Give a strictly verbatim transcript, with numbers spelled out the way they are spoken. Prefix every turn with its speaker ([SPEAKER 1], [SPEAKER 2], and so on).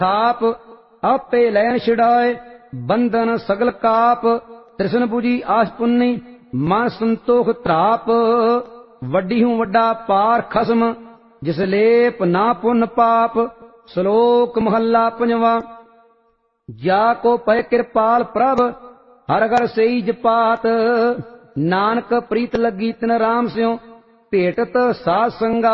[SPEAKER 1] थाप आपे लैन छिड़ाए बंधन सगल काप तृष्ण बुझी आस पुन्नी मन संतोख त्राप वड्डी हूं वड्डा पार खसम जिस लेप ना पुन पाप। श्लोक महला पंजवा। जाको पय कृपाल प्रभ हर घर सेई जपात नानक प्रीत लगी तिन राम स्यों भेटत साध संगा।